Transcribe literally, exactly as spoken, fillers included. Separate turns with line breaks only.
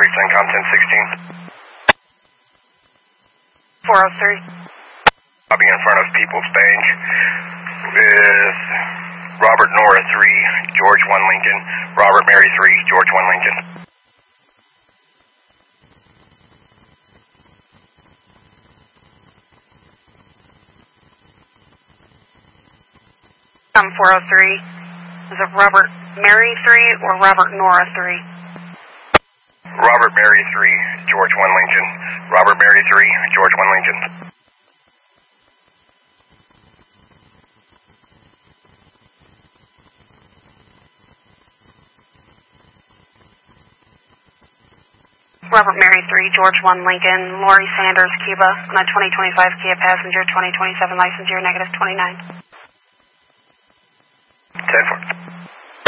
six, Encom ten sixteen.
four oh three.
I'll be in front of People's Bank with Robert Nora three, George one Lincoln, Robert Mary three, George one Lincoln.
Um, four oh three. Is it Robert Mary three or Robert Nora three?
Robert Mary three, George one Lincoln, Robert Mary three, George one Lincoln.
Robert Mary three, George one Lincoln, Lori Sanders, Cuba, on a twenty twenty-five Kia Passenger, twenty twenty-seven license year, negative twenty-nine.